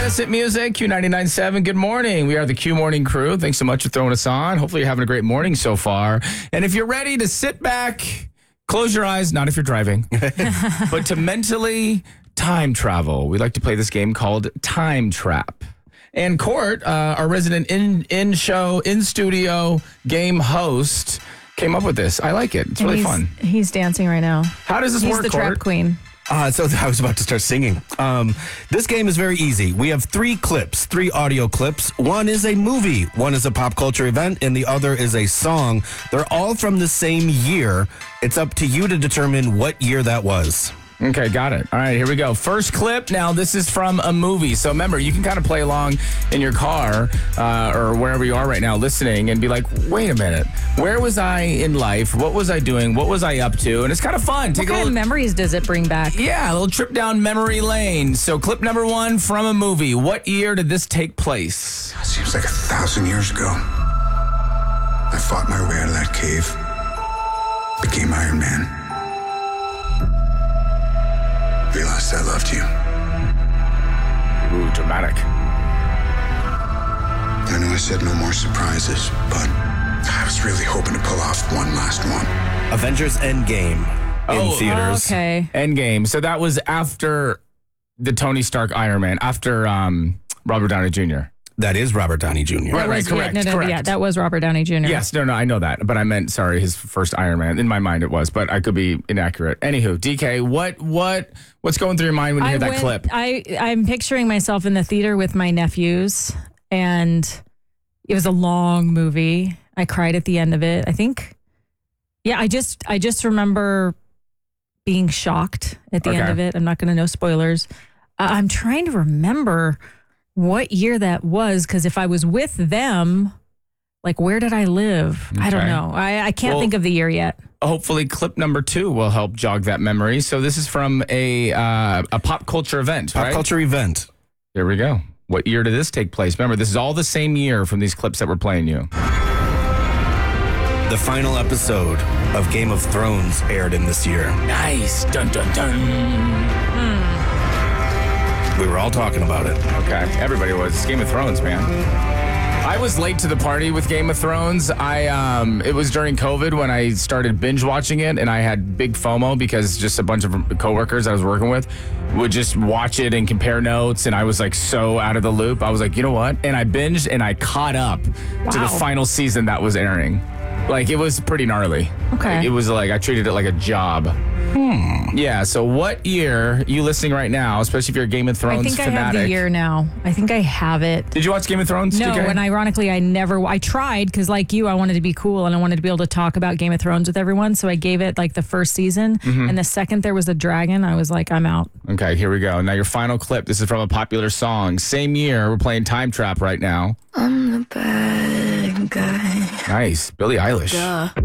Innocent Music, Q99.7. Good morning. We are the Q Morning Crew. Thanks so much for throwing us on. Hopefully you're having a great morning so far. And if you're ready to sit back, close your eyes, not if you're driving, but to mentally time travel, we like to play this game called Time Trap. And Court, our resident in-studio game host, came up with this. I like it. It's really fun. He's dancing right now. How does this work, He's the Court? trap queen. So I was about to start singing. This game is very easy. We have three audio clips. One is a movie, one is a pop culture event, and the other is a song. They're all from the same year. It's up to you to determine what year that was. Okay, got it. All right, here we go. First clip. Now, this is from a movie. So remember, you can kind of play along in your car or wherever you are right now listening and be like, wait a minute. Where was I in life? What was I doing? What was I up to? And it's kind of fun. What kind of memories does it bring back? Yeah, a little trip down memory lane. So clip number one from a movie. What year did this take place? Seems like 1,000 years ago. I fought my way out of that cave. Became Iron Man. Realized I loved you. Ooh, dramatic. I know I said no more surprises, but I was really hoping to pull off one last one. Avengers Endgame in theaters. Okay. Endgame. So that was after the Tony Stark Iron Man, after Robert Downey Jr. That is Robert Downey Jr. Right, correct. Yeah, that was Robert Downey Jr. Yes, no, I know that, but I meant, sorry, his first Iron Man. In my mind, it was, but I could be inaccurate. Anywho, DK, what's going through your mind when you hear that clip? I'm picturing myself in the theater with my nephews, and it was a long movie. I cried at the end of it. I think, yeah, I just remember being shocked at the end of it. I'm not going to know spoilers. I'm trying to remember what year that was, because if I was with them, like, where did I live? I don't know. I can't think of the year yet. Hopefully clip number two will help jog that memory. So this is from a pop culture event, right? Pop culture event. Here we go. What year did this take place? Remember, this is all the same year from these clips that we're playing you. The final episode of Game of Thrones aired in this year. Nice. Dun, dun, dun. We were all talking about it. Okay. Everybody was. It's Game of Thrones, man. I was late to the party with Game of Thrones. It was during COVID when I started binge watching it, and I had big FOMO because just a bunch of coworkers I was working with would just watch it and compare notes, and I was like so out of the loop. I was like, you know what? And I binged and I caught up to the final season that was airing. Like, it was pretty gnarly. Okay. Like, it was like, I treated it like a job. Yeah, so what year, you listening right now, especially if you're a Game of Thrones I think fanatic. I have the year now. I think I have it. Did you watch Game of Thrones? No, DK? and ironically, I tried because, like you, I wanted to be cool and I wanted to be able to talk about Game of Thrones with everyone. So I gave it like the first season. And the second there was a dragon, I was like, I'm out. Okay, here we go. Now your final clip. This is from a popular song. Same year. We're playing Time Trap right now. I'm the bad guy. Nice. Billie Eilish.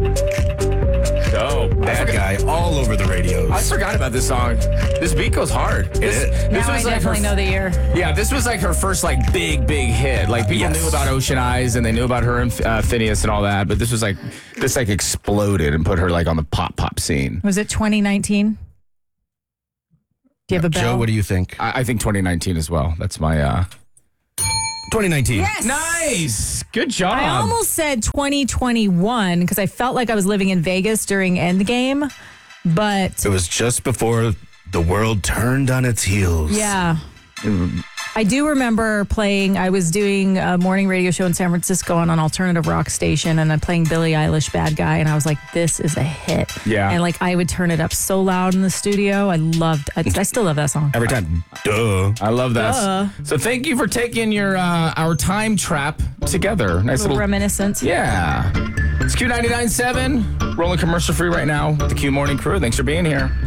Dope. Bad guy all over the radios. I forgot about this song. This beat goes hard. This Now I was like definitely know the year. Yeah, this was like her first like big hit. Like people knew about Ocean Eyes and they knew about her and Phineas and all that, but this was like exploded and put her like on the pop scene. Was it 2019? Do you have a bell? Joe, what do you think? I think 2019 as well. That's my 2019. Yes. Nice. Good job. I almost said 2021 because I felt like I was living in Vegas during Endgame, but It was just before the world turned on its heels. yeah. I do remember I was doing a morning radio show in San Francisco on an alternative rock station, and I'm playing Billie Eilish Bad Guy, and I was like, this is a hit. Yeah. And like I would turn it up so loud in the studio. I still love that song. Every time. Duh. I love that. So thank you for taking your our Time Trap together. Nice little Reminiscent. Yeah. It's Q99.7. Rolling commercial free right now with the Q Morning Crew. Thanks for being here.